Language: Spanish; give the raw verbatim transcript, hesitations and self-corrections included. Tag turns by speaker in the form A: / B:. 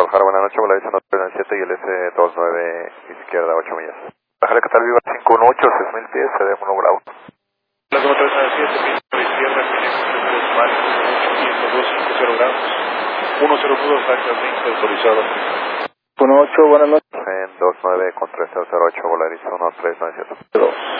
A: Guadalajara, buenas noches, Volaris uno tres nueve siete y el S dos nueve izquierda, ocho millas. Bájale Qatar Viva cinco uno ocho, seis mil pies, C D uno Bravo.
B: Las uno tres nueve siete, pista por izquierda, tres mal, ciento dos cinco cero grados. uno cero nudos, altas veinte, autorizado.
C: uno ocho, buenas noches.
A: En dos nueve con tres cero cero ocho, Volaris uno tres nueve siete.
C: dos.